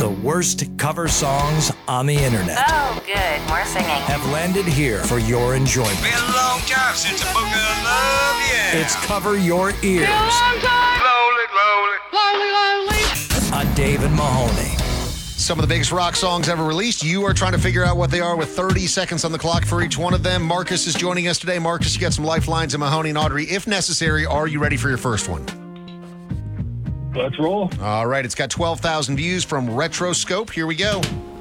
The worst cover songs on the internet Oh, good. More singing. have landed here for your enjoyment. Been a long time since a book of love, yeah. It's Cover Your Ears on Dave and Mahoney. Some of the biggest rock songs ever released. You are trying to figure out what they are with 30 seconds on the clock for each one of them. Marcus is joining us today. Marcus, you got some lifelines, and Mahoney and Audrey, if necessary. Are you ready for your first one? Let's roll. All right, it's got 12,000 views from Retroscope. Here we go.